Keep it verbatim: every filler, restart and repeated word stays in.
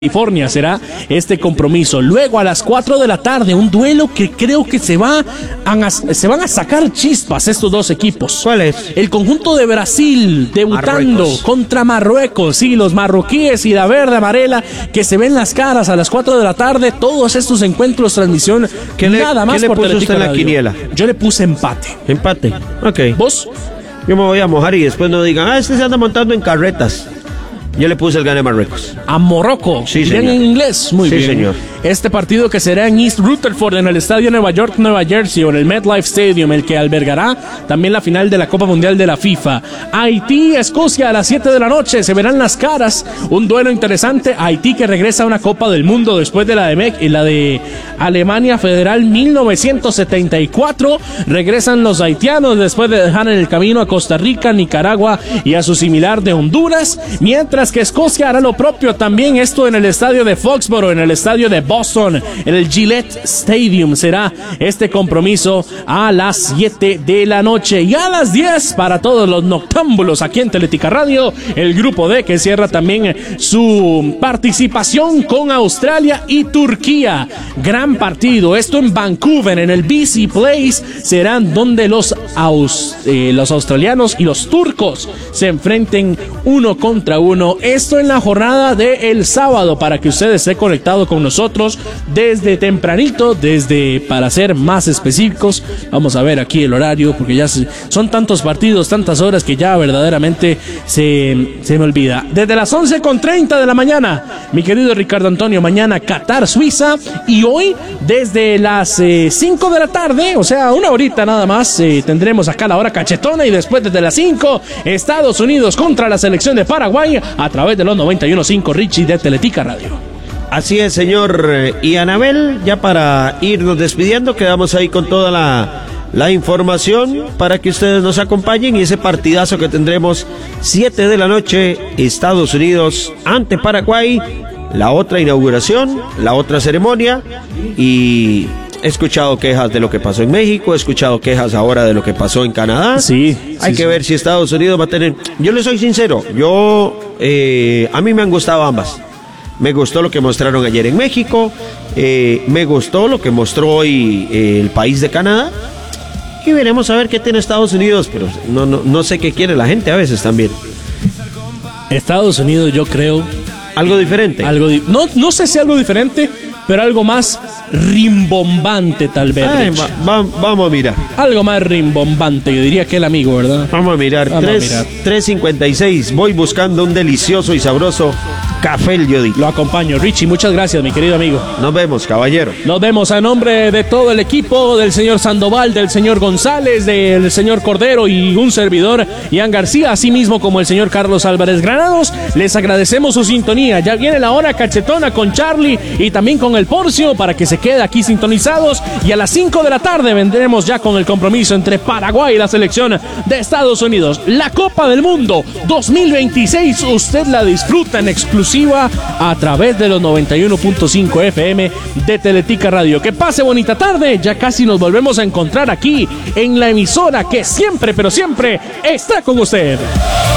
California será este compromiso. Luego a las cuatro de la tarde, un duelo que creo que se va a, se van a sacar chispas estos dos equipos. ¿Cuál es? El conjunto de Brasil debutando Marruecos. contra Marruecos. Sí, los marroquíes y la verde amarela que se ven las caras a las cuatro de la tarde. Todos estos encuentros, transmisión, ¿Qué le, nada más ¿qué le por puso Teletica usted en la Radio. quiniela? Yo le puse empate. Empate. Ok. ¿Vos? Yo me voy a mojar y después no digan, ah, este se anda montando en carretas. Yo le puse el gane Marruecos. A Morocco. Sí, Bien señor. en inglés. Muy Sí, bien. señor. Este partido que será en East Rutherford, en el estadio Nueva York, Nueva Jersey, o en el MetLife Stadium, el que albergará también la final de la Copa Mundial de la FIFA. Haití, Escocia a las siete de la noche. Se verán las caras. Un duelo interesante. Haití que regresa a una Copa del Mundo después de la de Mec y la de Alemania Federal mil novecientos setenta y cuatro. Regresan los haitianos después de dejar en el camino a Costa Rica, Nicaragua y a su similar de Honduras. Mientras que Escocia hará lo propio también, esto en el estadio de Foxborough, en el estadio de Boston, en el Gillette Stadium será este compromiso a las siete de la noche. Y a las diez para todos los noctámbulos aquí en Teletica Radio, el grupo D que cierra también su participación con Australia y Turquía. Gran partido, esto en Vancouver, en el B C Place, serán donde los, aus, eh, los australianos y los turcos se enfrenten uno contra uno. Esto en la jornada del sábado, para que usted esté conectado con nosotros desde tempranito, desde, para ser más específicos, vamos a ver aquí el horario, porque ya se, son tantos partidos, tantas horas que ya verdaderamente se, se me olvida. Desde las once con treinta de la mañana, mi querido Ricardo Antonio, mañana Qatar, Suiza, y hoy desde las eh, cinco de la tarde, o sea, una horita nada más, eh, tendremos acá la hora cachetona, y después desde las cinco, Estados Unidos contra la selección de Paraguay, a través de los noventa y uno punto cinco Richie de Teletica Radio. Así es, señor. Y Anabel, ya para irnos despidiendo, quedamos ahí con toda la, la información para que ustedes nos acompañen y ese partidazo que tendremos siete de la noche, Estados Unidos ante Paraguay, la otra inauguración, la otra ceremonia. Y he escuchado quejas de lo que pasó en México, he escuchado quejas ahora de lo que pasó en Canadá. Sí. Hay sí, que sí. ver si Estados Unidos va a tener... Yo le soy sincero, yo... Eh, a mí me han gustado ambas. Me gustó lo que mostraron ayer en México, eh, me gustó lo que mostró hoy eh, el país de Canadá. Y veremos a ver qué tiene Estados Unidos, pero no, no, no sé qué quiere la gente a veces también. Estados Unidos, yo creo... Algo diferente. Algo di- no, no sé si algo diferente, pero algo más rimbombante tal vez. Ay, Rich. va- va- vamos a mirar. Algo más rimbombante, yo diría que el amigo, ¿verdad? Vamos a mirar. Vamos a mirar. tres cincuenta y seis. Voy buscando un delicioso y sabroso café el Yodi. Lo acompaño. Richie, muchas gracias, mi querido amigo. Nos vemos, caballero. Nos vemos a nombre de todo el equipo, del señor Sandoval, del señor González, del señor Cordero y un servidor, Ian García, así mismo como el señor Carlos Álvarez Granados. Les agradecemos su sintonía. Ya viene la hora cachetona con Charlie y también con el Porcio para que se quede aquí sintonizados. Y a las cinco de la tarde vendremos ya con el compromiso entre Paraguay y la selección de Estados Unidos. La Copa del Mundo dos mil veintiséis, usted la disfruta en exclusiva a través de los noventa y uno punto cinco F M de Teletica Radio. Que pase bonita tarde, ya casi nos volvemos a encontrar aquí en la emisora que siempre, pero siempre está con usted.